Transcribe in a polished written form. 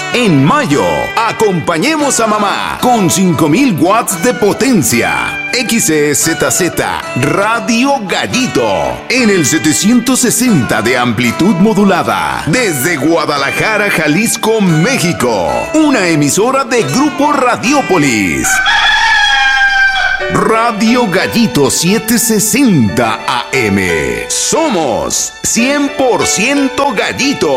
En mayo, acompañemos a mamá con 5000 watts de potencia. XEZZ Radio Gallito en el 760 de amplitud modulada desde Guadalajara, Jalisco, México. Una emisora de Grupo Radiópolis. Radio Gallito 760 AM. Somos 100% Gallito.